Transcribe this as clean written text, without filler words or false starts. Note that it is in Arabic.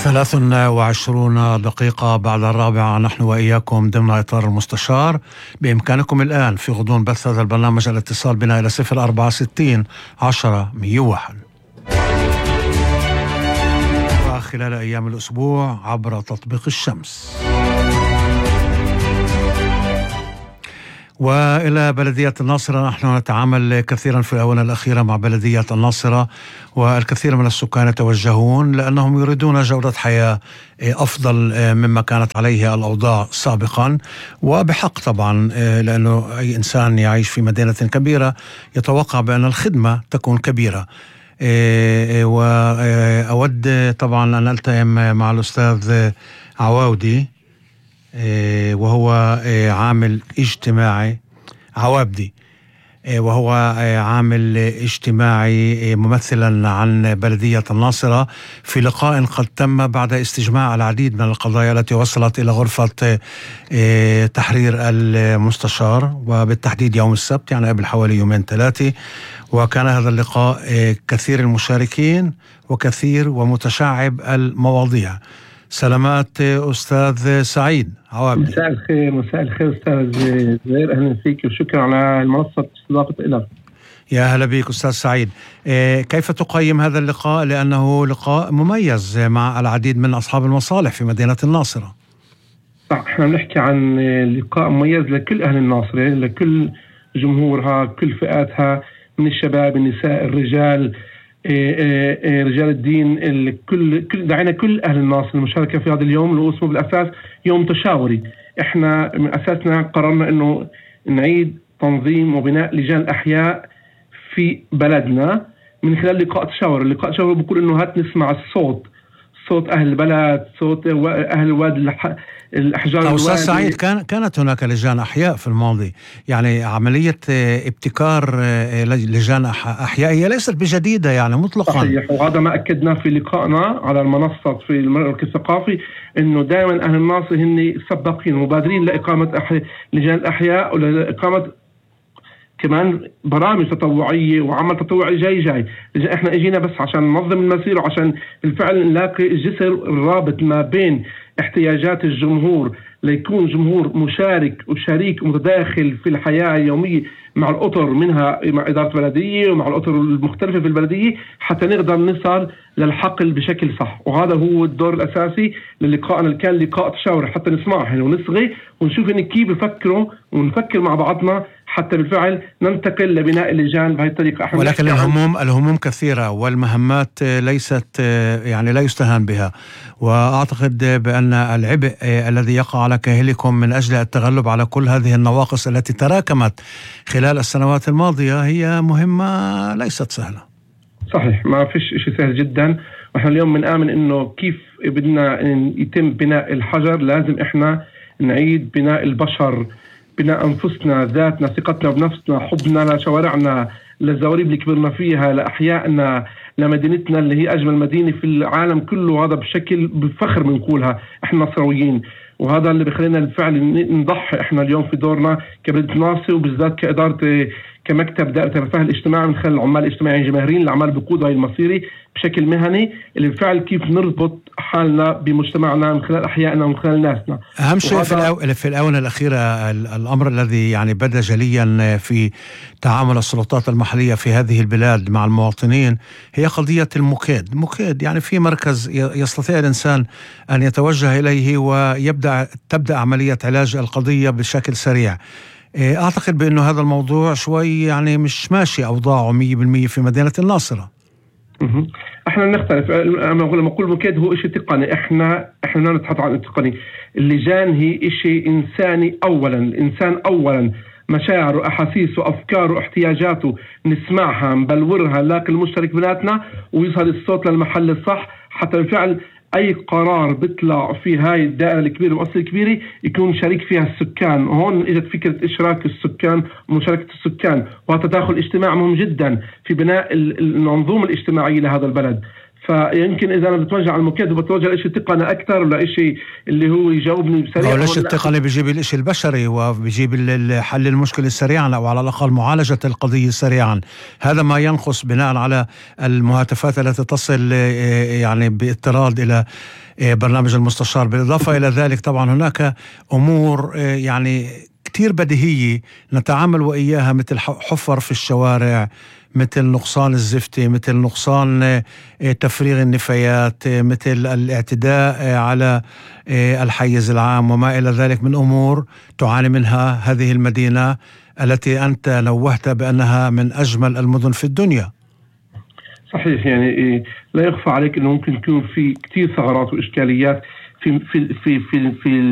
23 دقيقة بعد 4 نحن وإياكم ضمن إطار المستشار. بإمكانكم الآن في غضون بث هذا البرنامج الاتصال بنا إلى 064 10 101 وخلال أيام الأسبوع عبر تطبيق الشمس. وإلى بلدية الناصرة، نحن نتعامل كثيرا في الآونة الأخيرة مع بلدية الناصرة، والكثير من السكان يتوجهون لأنهم يريدون جودة حياة أفضل مما كانت عليه الأوضاع سابقا، وبحق طبعا، لأنه أي إنسان يعيش في مدينة كبيرة يتوقع بأن الخدمة تكون كبيرة. وأود طبعا أن ألتئم مع الأستاذ عواودي، وهو عامل اجتماعي عوابدي، وهو عامل اجتماعي ممثلا عن بلدية الناصرة، في لقاء قد تم بعد استجماع العديد من القضايا التي وصلت إلى غرفة تحرير المستشار، وبالتحديد يوم السبت، يعني قبل حوالي 2-3. وكان هذا اللقاء كثير المشاركين وكثير ومتشعب المواضيع. سلامات أستاذ سعيد عوابدي. مساء الخير أستاذ زهير، أهلا فيك وشكرا على المنصة استضافة لك. يا هلا بك أستاذ سعيد. كيف تقيم هذا اللقاء، لأنه لقاء مميز مع العديد من أصحاب المصالح في مدينة الناصرة؟ صح، احنا بنحكي عن لقاء مميز لكل أهل الناصرة، لكل جمهورها، كل فئاتها، من الشباب، النساء، الرجال، رجال الدين، دعينا كل أهل الناصر المشاركة في هذا اليوم اللي اسمه بالأساس يوم تشاوري. احنا من أساسنا قررنا أنه نعيد تنظيم وبناء لجان الأحياء في بلدنا من خلال لقاء تشاور. لقاء تشاور بقول أنه هات نسمع صوت أهل البلد، صوت أهل الوادي، الأحجار. أستاذ سعيد، كانت هناك لجان أحياء في الماضي، يعني عملية ابتكار لجان أحيائية ليست بجديدة يعني مطلقا. صحيح، وهذا ما أكدناه في لقائنا على المنصة في المركز الثقافي، أنه دائما أهل الناصر هن سباقين ومبادرين لإقامة لجان الأحياء ولإقامة كمان برامج تطوعية وعمل تطوعي جاي. احنا اجينا بس عشان ننظم المسير وعشان بالفعل نلاقي الجسر الرابط ما بين احتياجات الجمهور ليكون جمهور مشارك وشريك متداخل في الحياة اليومية مع الأطر، منها مع إدارة البلدية ومع الأطر المختلفة في البلدية، حتى نقدر نصل للحقل بشكل صح. وهذا هو الدور الأساسي للقائنا اللي كان لقاء تشاور، حتى نسمعهم ونصغي ونشوف إن كيف بفكروا ونفكر مع بعضنا حتى بالفعل ننتقل لبناء اللجان بهذه الطريقة. ولكن الهموم كثيرة والمهمات ليست يعني لا يستهان بها، وأعتقد بأن العبء الذي يقع على كاهلكم من أجل التغلب على كل هذه النواقص التي تراكمت خلال السنوات الماضية هي مهمة ليست سهلة. صحيح، ما فيش شيء سهل جدا. وإحنا اليوم بنآمن إنه كيف بدنا يتم بناء الحجر لازم إحنا نعيد بناء البشر، بناء أنفسنا، ذاتنا، ثقتنا بنفسنا، حبنا لشوارعنا، للزواريب اللي كبرنا فيها، لأحيائنا، لمدينتنا اللي هي أجمل مدينة في العالم كله. هذا بشكل بفخر بنقولها إحنا نصراويين، وهذا اللي بخلينا بالفعل نضحي إحنا اليوم في دورنا كبلدية الناصر، وبالذات كإدارة كمكتب دائرة الرفاه الاجتماعي من خلال العمال الاجتماعيين الجماهيريين اللي عمال بقودوا هاي المصيري بشكل مهني، اللي بالفعل كيف نربط حالنا بمجتمعنا من خلال أحيائنا ومن خلال ناسنا. أهم شيء في الآونة الأخيرة الأمر الذي يعني بدا جليا في تعامل السلطات المحلية في هذه البلاد مع المواطنين هي قضية المكيد. يعني في مركز يستطيع الإنسان أن يتوجه إليه تبدأ عملية علاج القضية بشكل سريع. أعتقد بأنه هذا الموضوع شوي يعني مش ماشي أوضاعه 100% في مدينة الناصرة. احنا نختلف. لما اقول مكيد هو شيء تقني، احنا نتحدث عن التقني. اللجان هي شيء انساني اولا، الانسان اولا، مشاعره، احاسيسه، افكاره، احتياجاته نسمعها، نبلورها، نلاقي المشترك بيناتنا ويظهر الصوت للمحل الصح، حتى بالفعل اي قرار بيطلع في هاي الدائره الكبيره المؤسسه الكبيره يكون شريك فيها السكان. هون اجت فكره اشراك السكان ومشاركه السكان، وهذا تداخل اجتماعي مهم جدا في بناء المنظومه الاجتماعيه لهذا البلد. فيمكن اذا انا بتوجه على الموكد وبتوجه لشيء تقني اكثر ولا شيء اللي هو يجاوبني بسريع، او الشيء التقني بيجيب الشيء البشري وبيجيب حل المشكله سريعا او على الاقل معالجه القضيه سريعا. هذا ما ينقص بناء على المهاتفات التي تصل يعني باضطراد الى برنامج المستشار. بالاضافه الى ذلك طبعا هناك امور يعني كتير بديهيه نتعامل واياها، مثل حفر في الشوارع، مثل نقصان الزفتة، مثل نقصان تفريغ النفايات، مثل الاعتداء على الحيز العام وما إلى ذلك من أمور تعاني منها هذه المدينة التي أنت نوهت بأنها من أجمل المدن في الدنيا. صحيح، يعني لا يخفى عليك أنه ممكن يكون في كتير ثغرات وإشكاليات في